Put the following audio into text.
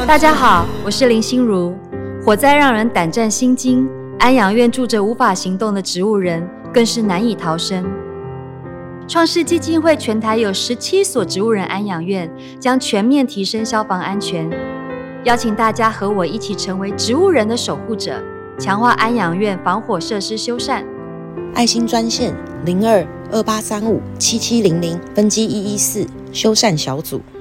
大家好，我是林心如。火灾让人胆战心惊，安养院住着无法行动的植物人，更是难以逃生。创世基金会全台有17所植物人安养院，将全面提升消防安全。邀请大家和我一起成为植物人的守护者，强化安养院防火设施修缮。 爱心专线0228357700分机114修缮小组。